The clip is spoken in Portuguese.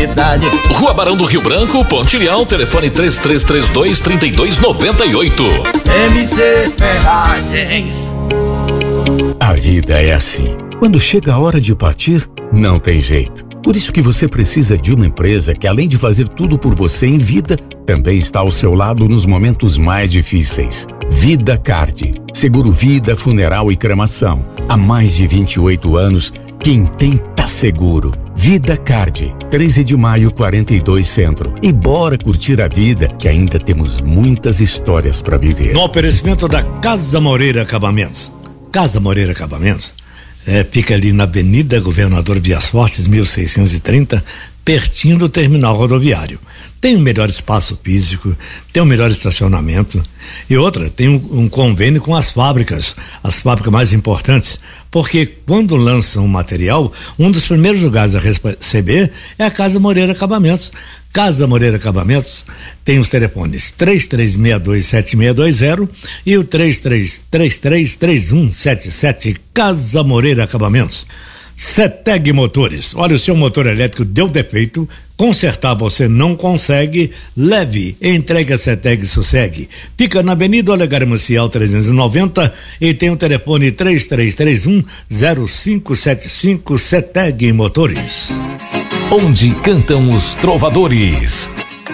qualidade. Rua Barão do Rio Branco, Pontilhão, telefone 3332-3298. MC Ferragens. A vida é assim. Quando chega a hora de partir, não tem jeito. Por isso que você precisa de uma empresa que, além de fazer tudo por você em vida, também está ao seu lado nos momentos mais difíceis. Vida Card. Seguro vida, funeral e cremação. Há mais de 28 anos, quem tem tá seguro. Vida Card. 13 de maio, 42 Centro. E bora curtir a vida, que ainda temos muitas histórias para viver. No oferecimento da Casa Moreira Acabamentos. Casa Moreira Acabamentos fica ali na Avenida Governador Vias Fortes, 1630, pertinho do terminal rodoviário. Tem um melhor espaço físico, tem um melhor estacionamento e outra, tem um convênio com as fábricas mais importantes, porque quando lançam um material, um dos primeiros lugares a receber é a Casa Moreira Acabamentos. Casa Moreira Acabamentos tem os telefones 33627620 e o 33333177. Casa Moreira Acabamentos. CETEG Motores. Olha, o seu motor elétrico deu defeito, consertar você não consegue, leve, entregue a CETEG Sossegue. Fica na Avenida Olegário Maciel 390 e tem o telefone 33310575. CETEG Motores. Onde cantam os trovadores.